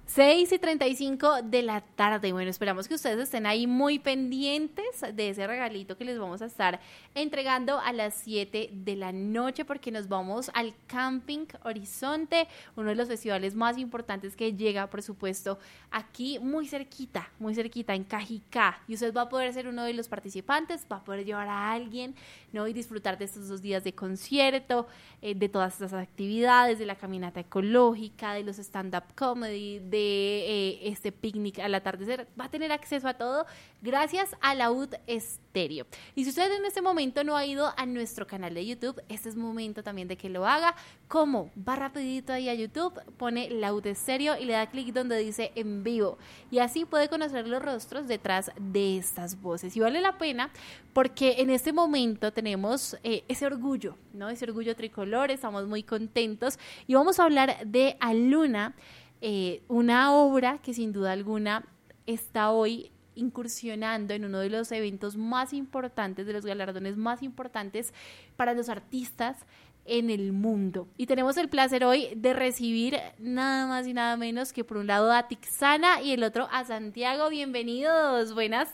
6:35 de la tarde. Bueno, esperamos que ustedes estén ahí muy pendientes de ese regalito que les vamos a estar entregando a las 7 de la noche, porque nos vamos al Camping Horizonte, uno de los festivales más importantes que llega, por supuesto, aquí muy cerquita, en Cajicá. Y usted va a poder ser uno de los participantes, va a poder llevar a alguien, ¿no? Y disfrutar de estos 2 días de concierto, de todas estas actividades, de la caminata ecológica, de los stand-up comedy, de este picnic al atardecer. Va a tener acceso a todo gracias a Laúd Estéreo. Y si usted en este momento no ha ido a nuestro canal de YouTube, este es momento también de que lo haga. ¿Cómo? Va rapidito ahí a YouTube, pone Laúd Estéreo y le da clic donde dice en vivo. Y así puede conocer los rostros detrás de estas voces. Y vale la pena porque en este momento tenemos ese orgullo, ¿no? Ese orgullo tricolor, estamos muy contentos. Y vamos a hablar de Aluna, una obra que sin duda alguna está hoy incursionando en uno de los eventos más importantes, de los galardones más importantes para los artistas en el mundo. Y tenemos el placer hoy de recibir nada más y nada menos que por un lado a Tixana y el otro a Santiago. Bienvenidos, buenas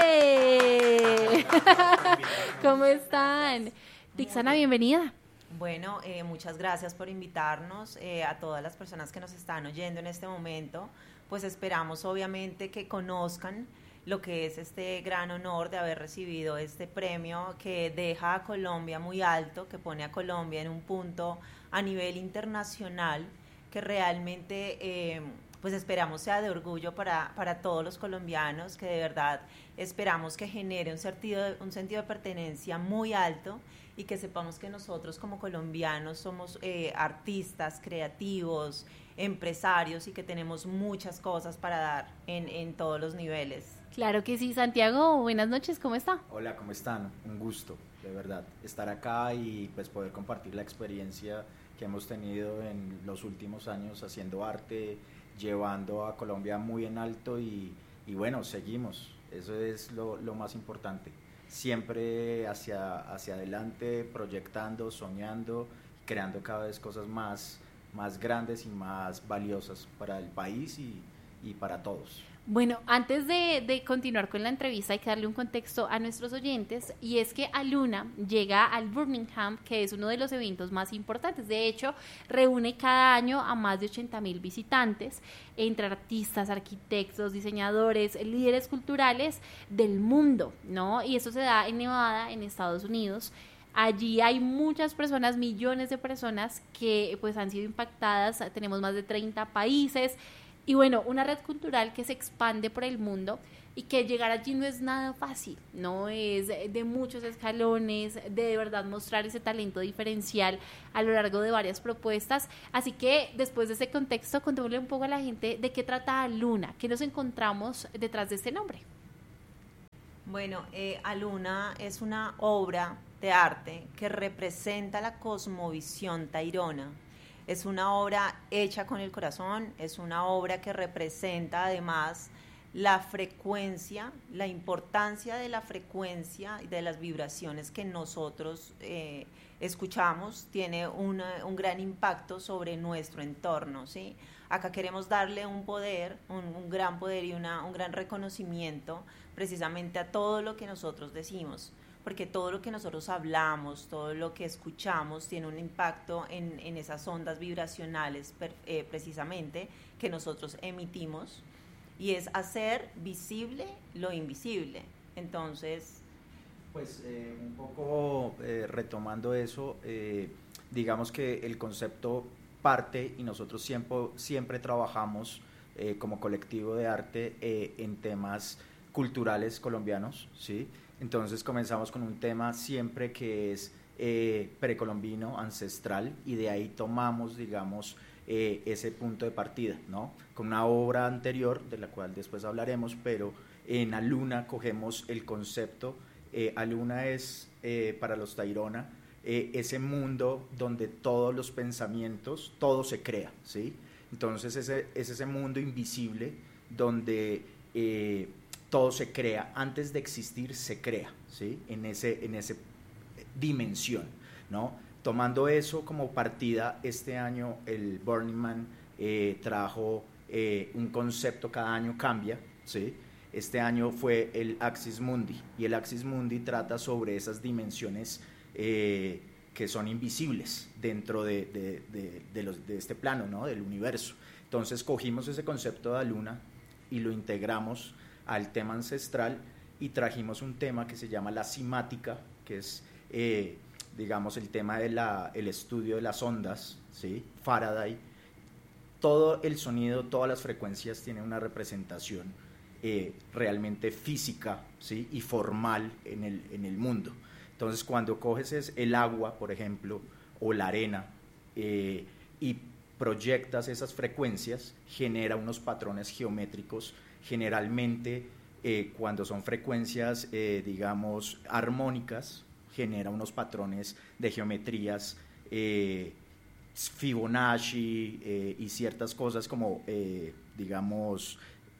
tardes. ¿Cómo están? Tixana, bienvenida. Bueno, muchas gracias por invitarnos, a todas las personas que nos están oyendo en este momento. Pues esperamos obviamente que conozcan lo que es este gran honor de haber recibido este premio que deja a Colombia muy alto, que pone a Colombia en un punto a nivel internacional que realmente pues esperamos sea de orgullo para todos los colombianos, que de verdad esperamos que genere un sentido de pertenencia muy alto y que sepamos que nosotros como colombianos somos artistas, creativos, empresarios y que tenemos muchas cosas para dar en todos los niveles. Claro que sí, Santiago, buenas noches, ¿cómo está? Hola, ¿cómo están? Un gusto, de verdad, estar acá y pues poder compartir la experiencia que hemos tenido en los últimos años haciendo arte, llevando a Colombia muy en alto y bueno, seguimos, eso es lo más importante, siempre hacia adelante, proyectando, soñando, creando cada vez cosas más grandes y más valiosas para el país y para todos. Bueno, antes de continuar con la entrevista hay que darle un contexto a nuestros oyentes, y es que Aluna llega al Birmingham, que es uno de los eventos más importantes. De hecho, reúne cada año a más de 80,000 visitantes, entre artistas, arquitectos, diseñadores, líderes culturales del mundo, ¿no? Y eso se da en Nevada, en Estados Unidos. Allí hay muchas personas, millones de personas que pues han sido impactadas, tenemos más de 30 países. Y bueno, una red cultural que se expande por el mundo y que llegar allí no es nada fácil, no es de muchos escalones, de verdad mostrar ese talento diferencial a lo largo de varias propuestas. Así que después de ese contexto, contémosle un poco a la gente de qué trata Aluna, qué nos encontramos detrás de este nombre. Bueno, Aluna es una obra de arte que representa la cosmovisión tairona. Es una obra hecha con el corazón, es una obra que representa además la frecuencia, la importancia de la frecuencia y de las vibraciones que nosotros escuchamos, tiene un gran impacto sobre nuestro entorno, ¿sí? Acá queremos darle un poder, un gran poder y un gran reconocimiento precisamente a todo lo que nosotros decimos, porque todo lo que nosotros hablamos, todo lo que escuchamos tiene un impacto en esas ondas vibracionales precisamente que nosotros emitimos, y es hacer visible lo invisible. Entonces, pues un poco retomando eso, digamos que el concepto parte y nosotros siempre trabajamos como colectivo de arte en temas culturales colombianos, ¿sí? Entonces comenzamos con un tema siempre que es precolombino, ancestral, y de ahí tomamos, digamos, ese punto de partida, ¿no? Con una obra anterior, de la cual después hablaremos, pero en Aluna cogemos el concepto. Aluna es, para los Tairona, ese mundo donde todos los pensamientos, todo se crea, ¿sí? Entonces es ese mundo invisible donde todo se crea, antes de existir se crea, ¿sí? En ese dimensión, ¿no? Tomando eso como partida, este año el Burning Man trajo un concepto cada año cambia, ¿sí? Este año fue el Axis Mundi, y el Axis Mundi trata sobre esas dimensiones que son invisibles dentro de este plano, ¿no? Del universo. Entonces cogimos ese concepto de Aluna y lo integramos al tema ancestral y trajimos un tema que se llama la simática, que es, digamos, el tema del estudio de las ondas, ¿sí? Faraday. Todo el sonido, todas las frecuencias tienen una representación realmente física, ¿sí? Y formal en el mundo. Entonces, cuando coges el agua, por ejemplo, o la arena, y proyectas esas frecuencias, genera unos patrones geométricos. Generalmente, cuando son frecuencias, digamos, armónicas, genera unos patrones de geometrías Fibonacci y ciertas cosas como, digamos,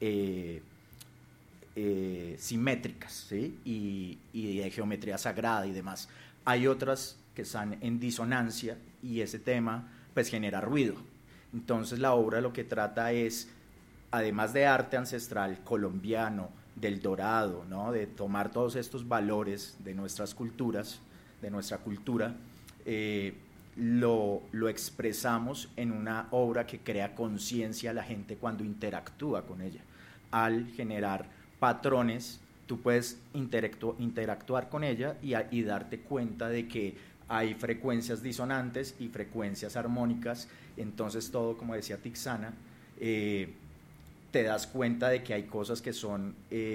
simétricas, ¿sí? y de geometría sagrada y demás. Hay otras que están en disonancia y ese tema pues genera ruido. Entonces la obra lo que trata es, además de arte ancestral colombiano, del dorado, ¿no? De tomar todos estos valores de nuestras culturas, de nuestra cultura, lo expresamos en una obra que crea conciencia a la gente cuando interactúa con ella. Al generar patrones, tú puedes interactuar con ella y darte cuenta de que hay frecuencias disonantes y frecuencias armónicas. Entonces todo, como decía Tixana, te das cuenta de que hay cosas que son,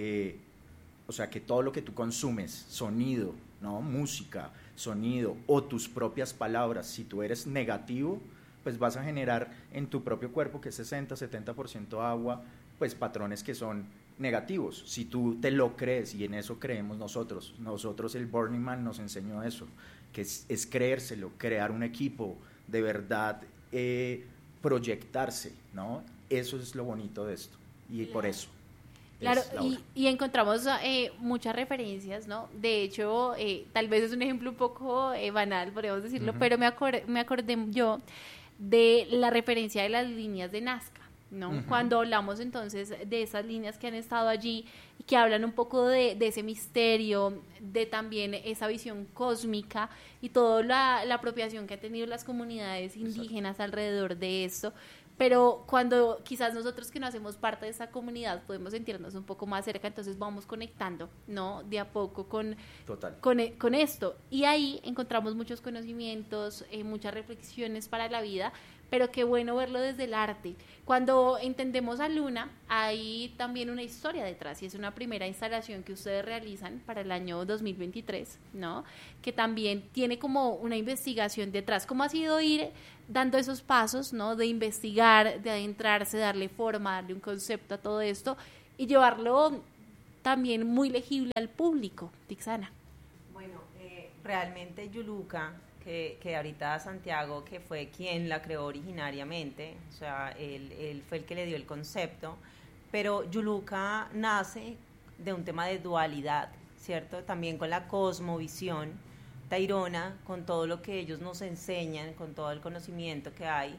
o sea, que todo lo que tú consumes, sonido, ¿no? Música, sonido o tus propias palabras, si tú eres negativo, pues vas a generar en tu propio cuerpo, que es 60-70% agua, pues patrones que son negativos. Si tú te lo crees, y en eso creemos nosotros el Burning Man nos enseñó eso, que es creérselo, crear un equipo, de verdad proyectarse, ¿no? Eso es lo bonito de esto, y por eso. Claro, y encontramos muchas referencias, ¿no? De hecho, tal vez es un ejemplo un poco banal, podríamos decirlo, pero me acordé yo de la referencia de las líneas de Nazca, ¿no? Cuando hablamos entonces de esas líneas que han estado allí y que hablan un poco de ese misterio, de también esa visión cósmica y toda la apropiación que han tenido las comunidades indígenas alrededor de esto. Pero cuando quizás nosotros que no hacemos parte de esa comunidad podemos sentirnos un poco más cerca, entonces vamos conectando, ¿no? De a poco con esto. Y ahí encontramos muchos conocimientos, muchas reflexiones para la vida, pero qué bueno verlo desde el arte. Cuando entendemos a Luna, hay también una historia detrás, y es una primera instalación que ustedes realizan para el año 2023, ¿no? Que también tiene como una investigación detrás. ¿Cómo ha sido ir dando esos pasos, ¿no? De investigar, de adentrarse, darle forma, darle un concepto a todo esto y llevarlo también muy legible al público, Tixana? Bueno, realmente Yuluca, que ahorita Santiago, que fue quien la creó originariamente, o sea, él fue el que le dio el concepto, pero Yuluca nace de un tema de dualidad, ¿cierto? También con la cosmovisión tairona, con todo lo que ellos nos enseñan, con todo el conocimiento que hay,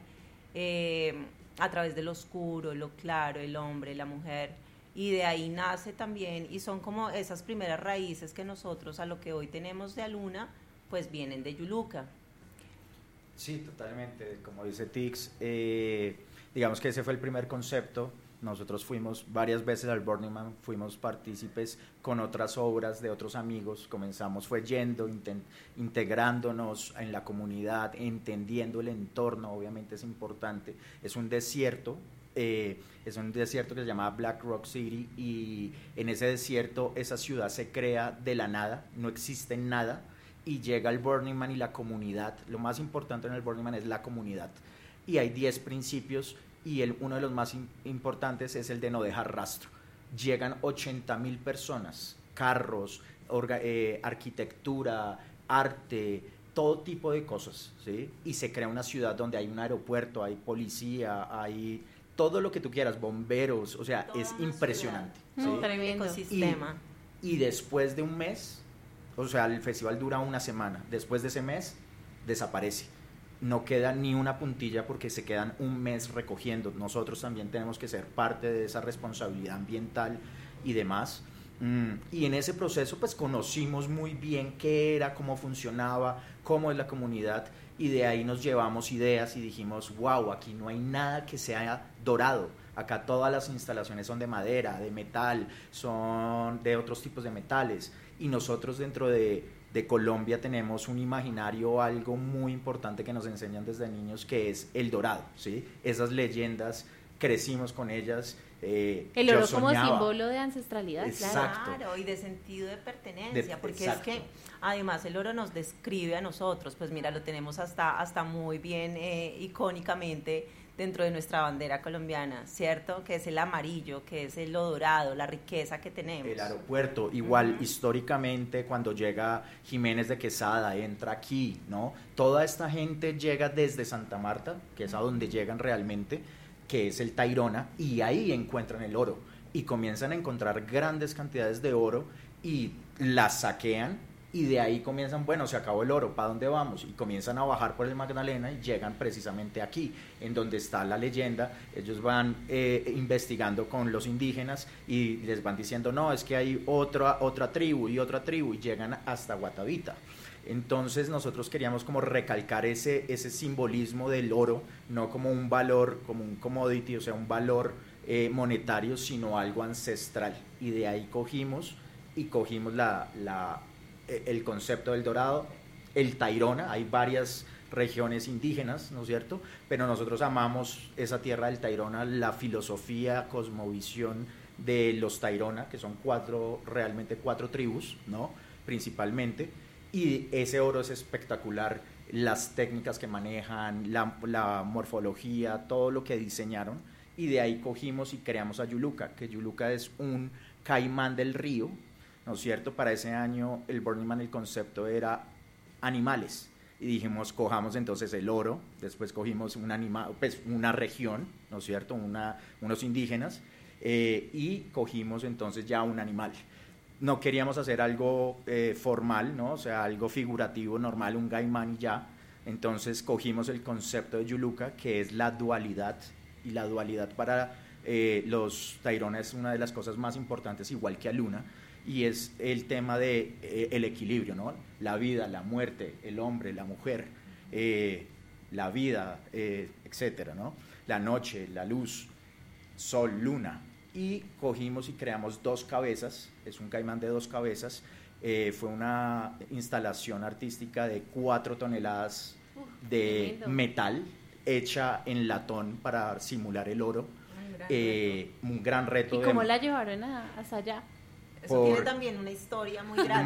a través de lo oscuro, lo claro, el hombre, la mujer, y de ahí nace también, y son como esas primeras raíces que nosotros a lo que hoy tenemos de Aluna, pues vienen de Yuluca. Sí, totalmente, como dice Tix, digamos que ese fue el primer concepto. Nosotros fuimos varias veces al Burning Man, fuimos partícipes con otras obras de otros amigos, fue yendo, integrándonos en la comunidad, entendiendo el entorno, obviamente es importante. Es un desierto que se llama Black Rock City, y en ese desierto esa ciudad se crea de la nada, no existe nada, y llega el Burning Man y la comunidad. Lo más importante en el Burning Man es la comunidad, y hay 10 principios, y uno de los más importantes es el de no dejar rastro. Llegan 80,000 personas, carros, arquitectura, arte, todo tipo de cosas, ¿sí? Y se crea una ciudad donde hay un aeropuerto, hay policía, hay todo lo que tú quieras, bomberos, o sea, es impresionante, ¿sí? Tremendo ecosistema. Y después de un mes, o sea, el festival dura una semana, después de ese mes desaparece. no queda ni una puntilla porque se quedan un mes recogiendo. Nosotros también tenemos que ser parte de esa responsabilidad ambiental y demás. Y en ese proceso pues conocimos muy bien qué era, cómo funcionaba, cómo es la comunidad, y de ahí nos llevamos ideas y dijimos, wow, aquí no hay nada que sea dorado. Acá todas las instalaciones son de madera, de metal, son de otros tipos de metales, y nosotros dentro de Colombia tenemos un imaginario, algo muy importante que nos enseñan desde niños, que es el dorado, ¿sí? Esas leyendas, crecimos con ellas. El oro como símbolo de ancestralidad. Exacto. Claro, y de sentido de pertenencia, porque exacto. Es que además el oro nos describe a nosotros, pues mira, lo tenemos hasta muy bien icónicamente dentro de nuestra bandera colombiana, ¿cierto? Que es el amarillo, que es lo dorado, la riqueza que tenemos. El aeropuerto, igual históricamente cuando llega Jiménez de Quesada, entra aquí, ¿no? Toda esta gente llega desde Santa Marta, que es a donde llegan realmente, que es el Tayrona, y ahí encuentran el oro, y comienzan a encontrar grandes cantidades de oro, y las saquean, y de ahí comienzan, bueno, se acabó el oro, ¿para dónde vamos? Y comienzan a bajar por el Magdalena y llegan precisamente aquí, en donde está la leyenda. Ellos van investigando con los indígenas y les van diciendo, no, es que hay otra tribu, y llegan hasta Guatavita. Entonces nosotros queríamos como recalcar ese simbolismo del oro, no como un valor, como un commodity, o sea, un valor monetario, sino algo ancestral. Y de ahí cogimos el concepto del dorado, el Tayrona. Hay varias regiones indígenas, ¿no es cierto? Pero nosotros amamos esa tierra del Tayrona, la filosofía, cosmovisión de los Tayrona, que son realmente cuatro tribus, ¿no? Principalmente. Y ese oro es espectacular, las técnicas que manejan, la morfología, todo lo que diseñaron, y de ahí cogimos y creamos a Yuluca, que Yuluca es un caimán del río, ¿no es cierto? Para ese año el Burning Man, el concepto era animales, y dijimos, cojamos entonces el oro, después cogimos un animal, pues una región, ¿no es cierto? Unos indígenas, y cogimos entonces ya un animal. No queríamos hacer algo formal, ¿no? O sea, algo figurativo, normal, un caimán y ya. Entonces cogimos el concepto de Yuluca, que es la dualidad, y la dualidad para los Tayrona es una de las cosas más importantes, igual que a Luna, y es el tema de el equilibrio, ¿no? La vida, la muerte, el hombre, la mujer, la vida, etcétera, ¿no? La noche, la luz, sol, luna. Y cogimos y creamos 2 cabezas, es un caimán de 2 cabezas, fue una instalación artística de 4 toneladas de metal hecha en latón para simular el oro. Un gran reto. ¿Y cómo la llevaron hasta allá? Eso tiene también una historia muy grande.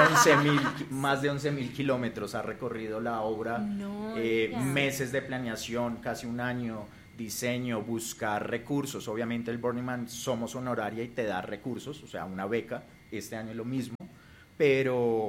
Más de 11,000 kilómetros ha recorrido la obra, meses de planeación, casi un año, diseño, buscar recursos. Obviamente el Burning Man somos honoraria y te da recursos, o sea, una beca. Este año es lo mismo, pero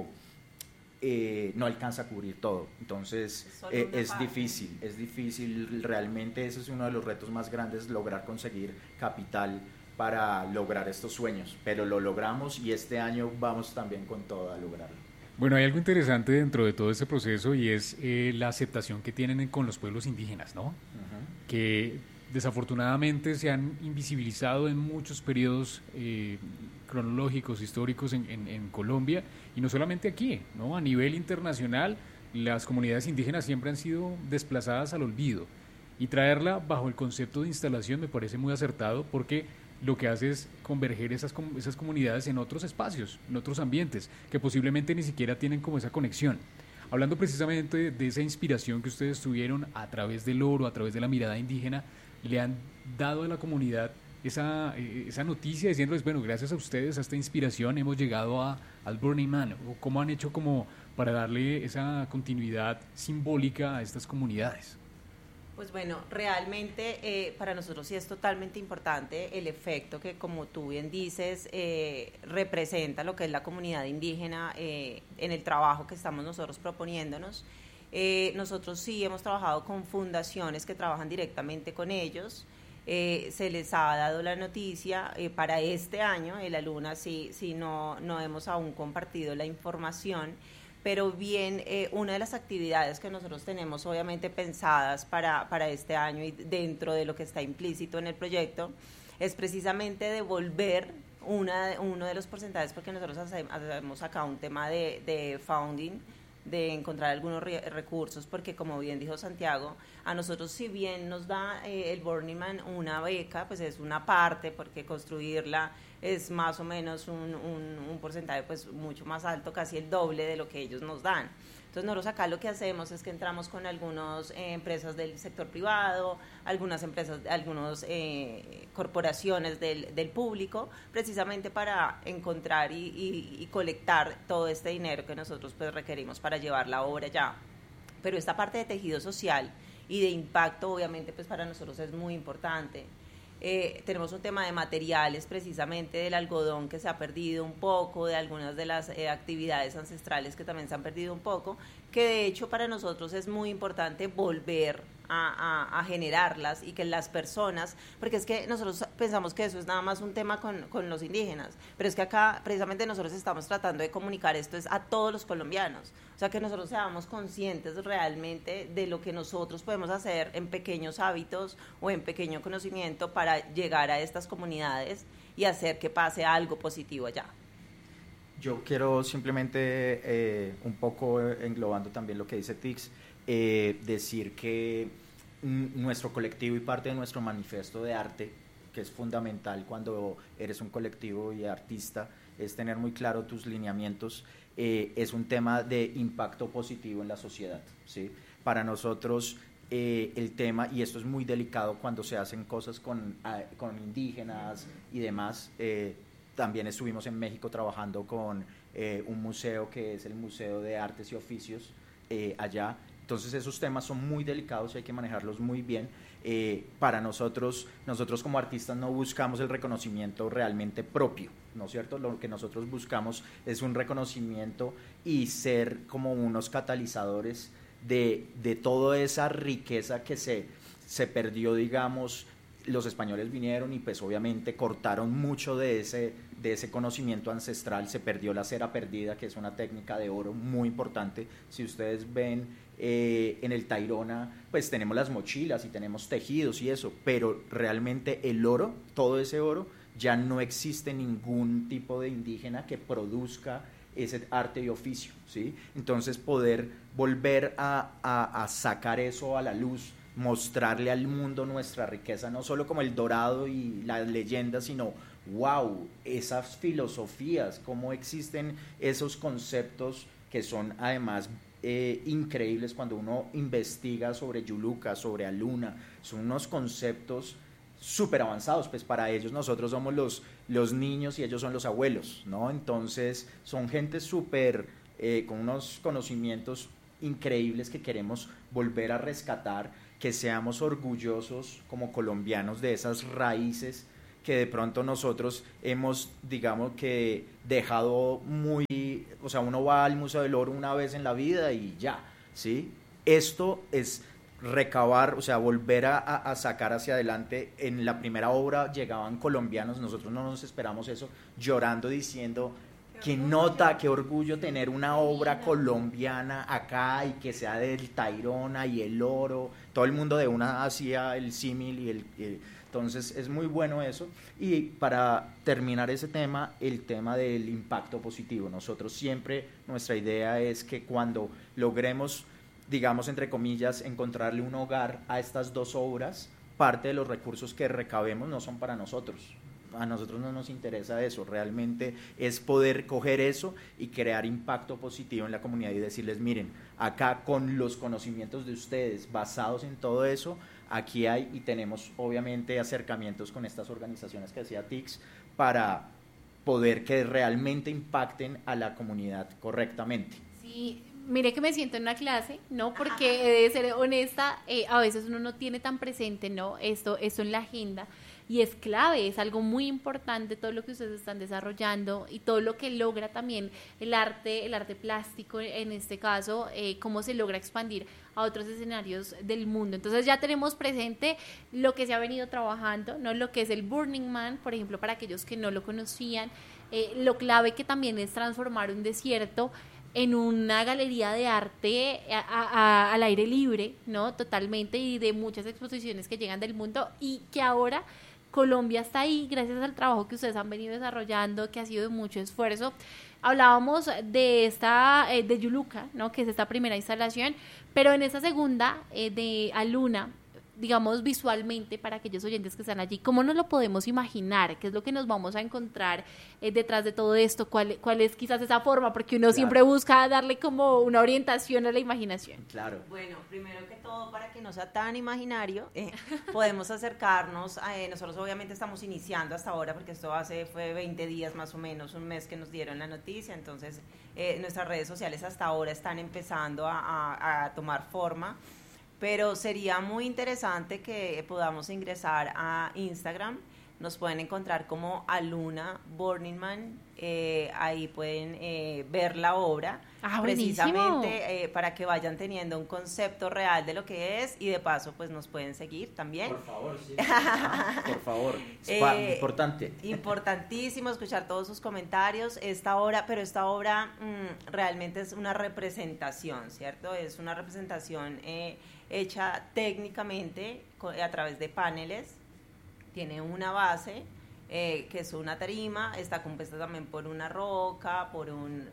no alcanza a cubrir todo. Entonces es difícil realmente. Ese es uno de los retos más grandes, lograr conseguir capital para lograr estos sueños, pero lo logramos, y este año vamos también con todo a lograrlo. Bueno, hay algo interesante dentro de todo este proceso, y es la aceptación que tienen con los pueblos indígenas, ¿no? Que desafortunadamente se han invisibilizado en muchos periodos cronológicos, históricos en Colombia, y no solamente aquí, ¿no? A nivel internacional, las comunidades indígenas siempre han sido desplazadas al olvido, y traerla bajo el concepto de instalación me parece muy acertado, porque lo que hace es converger esas comunidades en otros espacios, en otros ambientes, que posiblemente ni siquiera tienen como esa conexión. Hablando precisamente de esa inspiración que ustedes tuvieron a través del oro, a través de la mirada indígena, le han dado a la comunidad esa noticia diciéndoles, bueno, gracias a ustedes, a esta inspiración, hemos llegado al Burning Man. ¿Cómo han hecho como para darle esa continuidad simbólica a estas comunidades? Pues bueno, realmente para nosotros sí es totalmente importante el efecto que, como tú bien dices, representa lo que es la comunidad indígena en el trabajo que estamos nosotros proponiéndonos. Nosotros sí hemos trabajado con fundaciones que trabajan directamente con ellos. Se les ha dado la noticia para este año, la Luna sí no hemos aún compartido la información, pero bien, una de las actividades que nosotros tenemos obviamente pensadas para este año y dentro de lo que está implícito en el proyecto es precisamente devolver uno de los porcentajes, porque nosotros hacemos acá un tema de founding, de encontrar algunos recursos, porque como bien dijo Santiago, a nosotros si bien nos da el Burning Man una beca, pues es una parte, porque construirla es más o menos un porcentaje pues mucho más alto, casi el doble de lo que ellos nos dan. Entonces nosotros acá lo que hacemos es que entramos con algunas empresas del sector privado, algunas corporaciones del público, precisamente para encontrar y colectar todo este dinero que nosotros pues requerimos para llevar la obra ya. Pero esta parte de tejido social y de impacto obviamente pues para nosotros es muy importante. Tenemos un tema de materiales, precisamente del algodón que se ha perdido un poco, de algunas de las actividades ancestrales que también se han perdido un poco, que de hecho para nosotros es muy importante volver a generarlas y que las personas, porque es que nosotros pensamos que eso es nada más un tema con los indígenas, pero es que acá precisamente nosotros estamos tratando de comunicar esto es a todos los colombianos, o sea que nosotros seamos conscientes realmente de lo que nosotros podemos hacer en pequeños hábitos o en pequeño conocimiento para llegar a estas comunidades y hacer que pase algo positivo allá. Yo quiero simplemente, un poco englobando también lo que dice Tix, decir que nuestro colectivo y parte de nuestro manifiesto de arte, que es fundamental cuando eres un colectivo y artista, es tener muy claro tus lineamientos, es un tema de impacto positivo en la sociedad, ¿sí? Para nosotros el tema, y esto es muy delicado cuando se hacen cosas con indígenas y demás, también estuvimos en México trabajando con un museo que es el Museo de Artes y Oficios allá. Entonces esos temas son muy delicados y hay que manejarlos muy bien. Para nosotros como artistas no buscamos el reconocimiento realmente propio, ¿no es cierto? Lo que nosotros buscamos es un reconocimiento y ser como unos catalizadores de toda esa riqueza que se perdió, digamos. Los españoles vinieron y pues obviamente cortaron mucho de ese conocimiento ancestral, se perdió la cera perdida, que es una técnica de oro muy importante. Si ustedes ven en el Tayrona, pues tenemos las mochilas y tenemos tejidos y eso, pero realmente el oro, todo ese oro, ya no existe ningún tipo de indígena que produzca ese arte y oficio, ¿sí? Entonces poder volver a sacar eso a la luz, mostrarle al mundo nuestra riqueza, no solo como el dorado y la leyenda, sino wow, esas filosofías, cómo existen esos conceptos que son además increíbles cuando uno investiga sobre Yuluca, sobre Aluna, son unos conceptos súper avanzados, pues para ellos nosotros somos los niños y ellos son los abuelos, ¿no? Entonces son gente súper con unos conocimientos increíbles que queremos volver a rescatar, que seamos orgullosos como colombianos de esas raíces que de pronto nosotros hemos, digamos que dejado muy, o sea, uno va al Museo del Oro una vez en la vida y ya, ¿sí? Esto es recabar, o sea, volver a sacar hacia adelante. En la primera obra llegaban colombianos, nosotros no nos esperamos eso, llorando diciendo qué nota, qué orgullo tener una obra colombiana acá y que sea del Tayrona y el oro, todo el mundo de una hacía el símil y entonces es muy bueno eso. Y para terminar ese tema, el tema del impacto positivo, nosotros siempre, nuestra idea es que cuando logremos, digamos entre comillas, encontrarle un hogar a estas dos obras, parte de los recursos que recabemos no son para nosotros. A nosotros no nos interesa eso, realmente es poder coger eso y crear impacto positivo en la comunidad y decirles, miren, acá con los conocimientos de ustedes, basados en todo eso, aquí hay y tenemos obviamente acercamientos con estas organizaciones que hacía TICS para poder que realmente impacten a la comunidad correctamente. Sí. Mire que me siento en una clase, ¿no? Porque he de ser honesta, a veces uno no tiene tan presente, ¿no? Esto en la agenda y es clave, es algo muy importante todo lo que ustedes están desarrollando y todo lo que logra también el arte plástico en este caso, cómo se logra expandir a otros escenarios del mundo. Entonces ya tenemos presente lo que se ha venido trabajando, ¿no? Lo que es el Burning Man, por ejemplo, para aquellos que no lo conocían, lo clave que también es transformar un desierto en una galería de arte al aire libre, ¿no? Totalmente, y de muchas exposiciones que llegan del mundo, y que ahora Colombia está ahí gracias al trabajo que ustedes han venido desarrollando, que ha sido de mucho esfuerzo. Hablábamos de esta, de Yuluca, ¿no? Que es esta primera instalación, pero en esta segunda, de Aluna, digamos visualmente, para aquellos oyentes que están allí, ¿cómo nos lo podemos imaginar? ¿Qué es lo que nos vamos a encontrar detrás de todo esto? ¿Cuál es quizás esa forma? Porque uno siempre busca darle como una orientación a la imaginación. Claro. Bueno, primero que todo, para que no sea tan imaginario, podemos acercarnos, nosotros obviamente estamos iniciando hasta ahora, porque esto fue 20 días más o menos, un mes que nos dieron la noticia, entonces nuestras redes sociales hasta ahora están empezando a tomar forma. Pero sería muy interesante que podamos ingresar a Instagram. Nos pueden encontrar como Aluna Burning Man. Ahí pueden ver la obra. Precisamente para que vayan teniendo un concepto real de lo que es, y de paso pues nos pueden seguir también. Por favor, sí. Por favor. Es importante. Importantísimo escuchar todos sus comentarios. Esta obra realmente es una representación, ¿cierto? Es una representación hecha técnicamente a través de paneles. Tiene una base que es una tarima, está compuesta también por una roca, por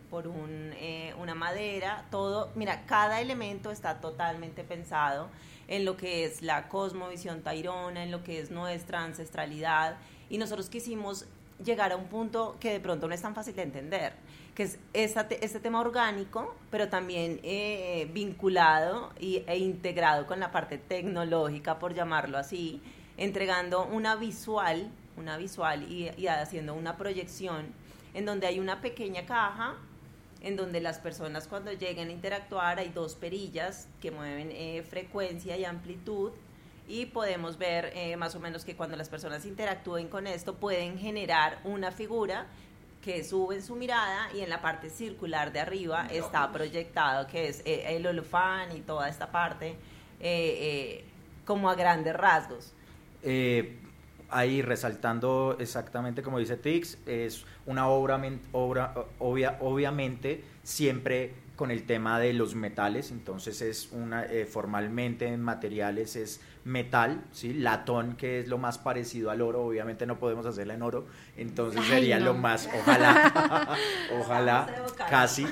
una madera, todo. Mira, cada elemento está totalmente pensado en lo que es la cosmovisión tairona, en lo que es nuestra ancestralidad, y nosotros quisimos llegar a un punto que de pronto no es tan fácil de entender, que es este tema orgánico, pero también vinculado e integrado con la parte tecnológica, por llamarlo así, entregando una visual y haciendo una proyección en donde hay una pequeña caja, en donde las personas cuando lleguen a interactuar hay 2 perillas que mueven frecuencia y amplitud, y podemos ver más o menos que cuando las personas interactúen con esto pueden generar una figura que sube en su mirada, y en la parte circular de arriba está proyectado que es el olofán y toda esta parte como a grandes rasgos. Ahí resaltando exactamente como dice Tix, es una obra obviamente siempre con el tema de los metales, entonces es formalmente en materiales es metal, ¿sí? Latón, que es lo más parecido al oro, obviamente no podemos hacerla en oro, entonces sería lo más, ojalá, casi,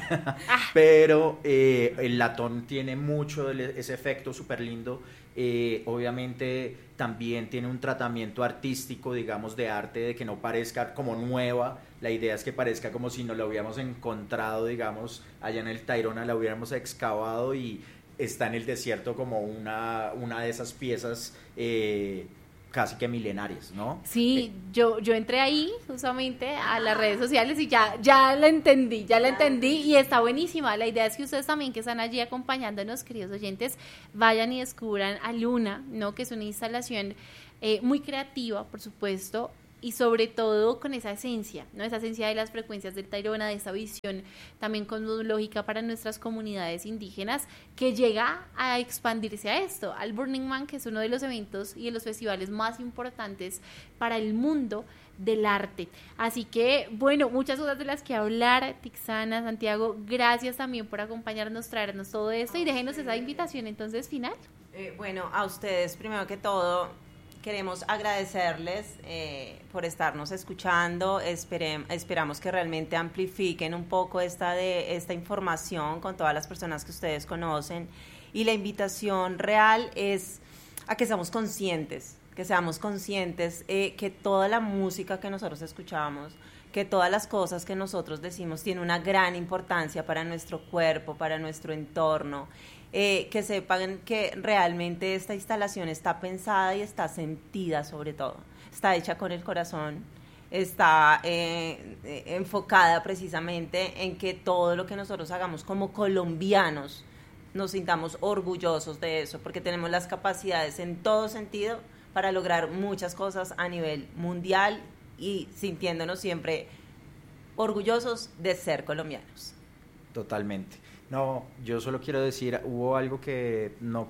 pero el latón tiene mucho ese efecto súper lindo. Obviamente también tiene un tratamiento artístico, digamos, de arte, de que no parezca como nueva. La idea es que parezca como si nos la hubiéramos encontrado, digamos, allá en el Tayrona, la hubiéramos excavado y está en el desierto como una de esas piezas casi que milenarias, ¿no? Sí, yo entré ahí justamente a las redes sociales y ya la entendí y está buenísima. La idea es que ustedes también, que están allí acompañándonos, queridos oyentes, vayan y descubran Aluna, ¿no? Que es una instalación muy creativa, por supuesto, y sobre todo con esa esencia, ¿no? Esa esencia de las frecuencias del Tayrona, de esa visión también cosmológica para nuestras comunidades indígenas, que llega a expandirse a esto, al Burning Man, que es uno de los eventos y de los festivales más importantes para el mundo del arte. Así que, bueno, muchas cosas de las que hablar. Tixana, Santiago, gracias también por acompañarnos, traernos todo esto, y déjenos esa invitación entonces final. Bueno, a ustedes primero que todo queremos agradecerles por estarnos escuchando. Esperamos que realmente amplifiquen un poco esta información con todas las personas que ustedes conocen, y la invitación real es a que seamos conscientes que toda la música que nosotros escuchamos, que todas las cosas que nosotros decimos tiene una gran importancia para nuestro cuerpo, para nuestro entorno. Que sepan que realmente esta instalación está pensada y está sentida, sobre todo. Está hecha con el corazón, está enfocada precisamente en que todo lo que nosotros hagamos como colombianos nos sintamos orgullosos de eso, porque tenemos las capacidades en todo sentido para lograr muchas cosas a nivel mundial, y sintiéndonos siempre orgullosos de ser colombianos. Totalmente. No, yo solo quiero decir, hubo algo que no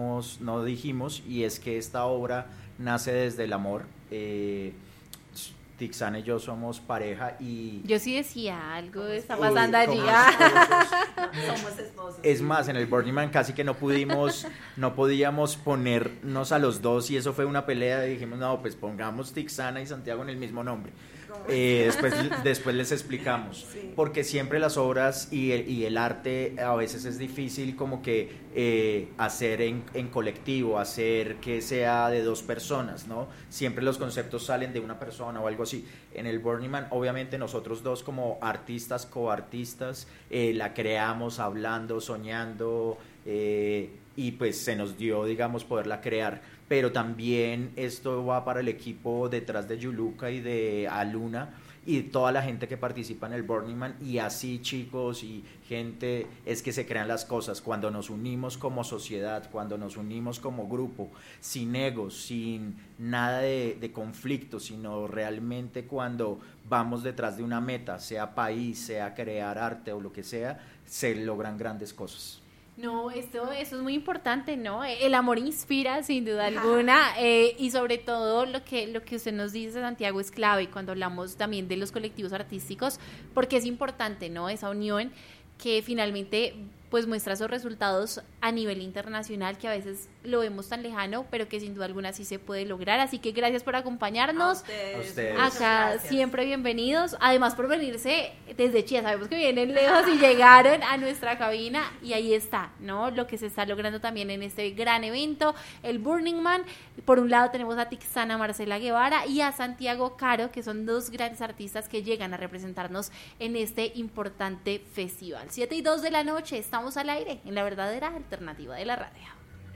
dijimos, y es que esta obra nace desde el amor. Tixana y yo somos pareja y... Yo sí decía, algo está como pasando allí. Somos esposos. Es más, en el Burning Man casi que no podíamos ponernos a los dos y eso fue una pelea y dijimos, no, pues pongamos Tixana y Santiago en el mismo nombre. Después les explicamos, Sí. porque siempre las obras y el arte a veces es difícil como que hacer en colectivo, hacer que sea de dos personas, ¿no? Siempre los conceptos salen de una persona o algo así. En el Burning Man, obviamente nosotros dos como artistas, coartistas, la creamos hablando, soñando, y pues se nos dio, digamos, poderla crear. Pero también esto va para el equipo detrás de Yuluka y de Aluna y toda la gente que participa en el Burning Man, y así chicos y gente es que se crean las cosas cuando nos unimos como sociedad, cuando nos unimos como grupo, sin egos, sin nada de conflicto, sino realmente cuando vamos detrás de una meta, sea país, sea crear arte o lo que sea, se logran grandes cosas. No, eso es muy importante, ¿no? El amor inspira, sin duda alguna, y sobre todo lo que usted nos dice, Santiago, es clave cuando hablamos también de los colectivos artísticos, porque es importante, ¿no? Esa unión que finalmente pues muestra esos resultados a nivel internacional que a veces lo vemos tan lejano, pero que sin duda alguna sí se puede lograr. Así que gracias por acompañarnos. A ustedes. Acá Gracias. siempre bienvenidos, además por venirse desde Chía, sabemos que vienen lejos y llegaron a nuestra cabina y ahí está, ¿no? Lo que se está logrando también en este gran evento, el Burning Man. Por un lado tenemos a Tixana Marcela Guevara y a Santiago Caro, que son dos grandes artistas que llegan a representarnos en este importante festival. 7:02 de la noche, estamos al aire en la verdadera alternativa de la radio.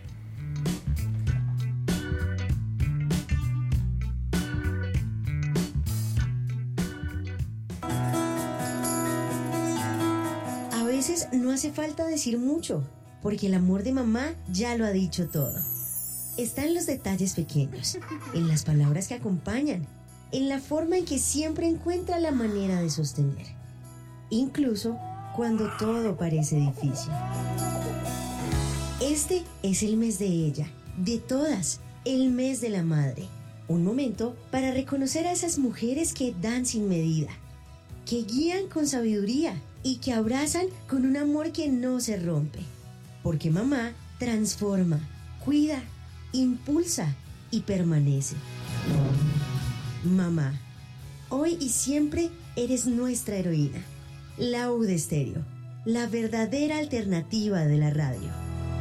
A veces no hace falta decir mucho, porque el amor de mamá ya lo ha dicho todo. Está en los detalles pequeños, en las palabras que acompañan, en la forma en que siempre encuentra la manera de sostener, incluso cuando todo parece difícil. Este es el mes de ella, de todas, el mes de la madre. Un momento para reconocer a esas mujeres que dan sin medida, que guían con sabiduría y que abrazan con un amor que no se rompe. Porque mamá transforma, cuida, impulsa y permanece. Mamá, hoy y siempre eres nuestra heroína. La UD Estéreo, la verdadera alternativa de la radio.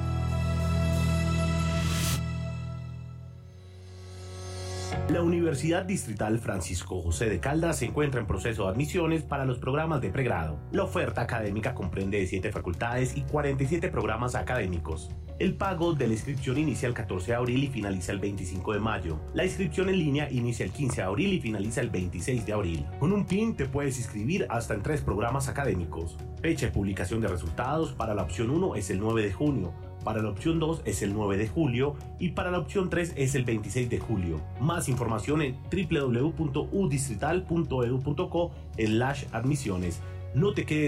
La Universidad Distrital Francisco José de Caldas se encuentra en proceso de admisiones para los programas de pregrado. La oferta académica comprende 7 facultades y 47 programas académicos. El pago de la inscripción inicia el 14 de abril y finaliza el 25 de mayo. La inscripción en línea inicia el 15 de abril y finaliza el 26 de abril. Con un PIN te puedes inscribir hasta en 3 programas académicos. Fecha de publicación de resultados para la opción 1 es el 9 de junio. Para la opción 2 es el 9 de julio y para la opción 3 es el 26 de julio. Más información en www.udistrital.edu.co/admisiones. No te quedes